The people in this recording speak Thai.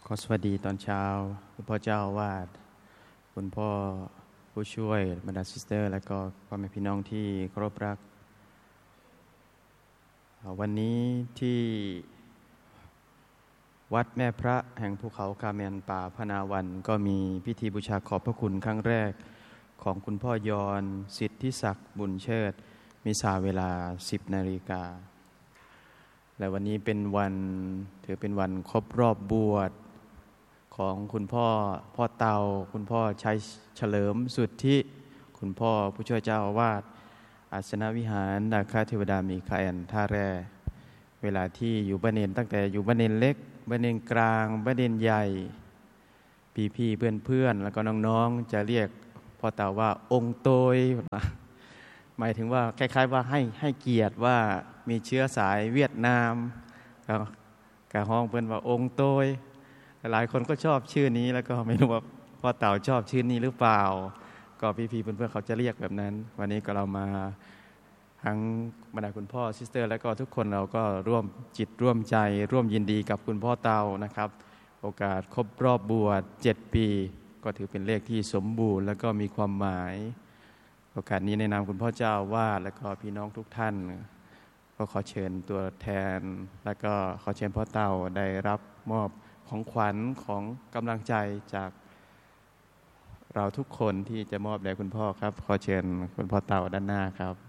ขอสวัสดีตอนเช้าคุณพ่อเจ้าอาวาสคุณพ่อผู้ช่วยบรรดาซิสเตอร์และก็พ่อแม่พี่น้องที่เคารพรักวันนี้ที่วัดแม่พระแห่งภูเขาคาเมนป่าพนาวันก็มีพิธีบูชาขอบพระคุณครั้งแรกของคุณพ่อยอนสิทธิศักดิ์บุญเชิดมิสาเวลา 10 นาฬิกาและวันนี้เป็นวันถือเป็นวันครบรอบบวชของคุณพ่อเตาคุณพ่อชัยเฉลิมสุทธิคุณพ่อผู้ช่วยเจ้าอาวาสอาสนวิหารนาคเทวดามีคาแอนท่าแร่เวลาที่อยู่บ้านเนนตั้งแต่อยู่บ้านเนนเล็กบ้านเนนกลางบ้านเนนใหญ่พี่ๆเพื่อนๆแล้วก็น้องๆจะเรียกพ่อเตาว่าองค์โตยหมายถึงว่าคล้ายๆว่าให้เกียรติว่ามีเชื้อสายเวียดนามกะห้องเพิ่นว่าองค์โตยหลายคนก็ชอบชื่อนี้แล้วก็ไม่รู้ว่าพ่อเต่าชอบชื่อนี้หรือเปล่าก็พี่ๆเพื่อนๆเขาจะเรียกแบบนั้นวันนี้ก็เรามาทั้งบรรดาคุณพ่อซิสเตอร์แล้วก็ทุกคนเราก็ร่วมจิตร่วมใจร่วมยินดีกับคุณพ่อเต่านะครับโอกาสครบรอบบวช7 ปีก็ถือเป็นเลขที่สมบูรณ์แล้วก็มีความหมายโอกาสนี้ในนามคุณพ่อเจ้าวาดและก็พี่น้องทุกท่านก็ขอเชิญตัวแทนและก็ขอเชิญพ่อเต่าได้รับมอบของขวัญของกำลังใจจากเราทุกคนที่จะมอบแด่คุณพ่อครับขอเชิญคุณพ่อเต่าด้านหน้าครับ